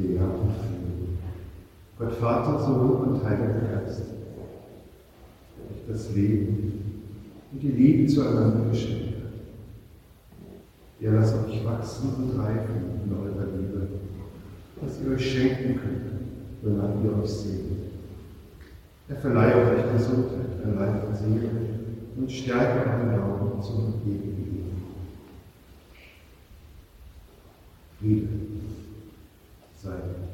Ja und Frieden. Gott Vater, Sohn und Heiliger Geist, der euch das Leben und die Liebe zueinander geschenkt hat. Er lasst euch wachsen und reifen in eurer Liebe, dass ihr euch schenken könnt, wonach ihr euch sehnt. Er verleiht euch Gesundheit an Leib und Seele und stärke euren Glauben zum ewigen Leben. Friede sei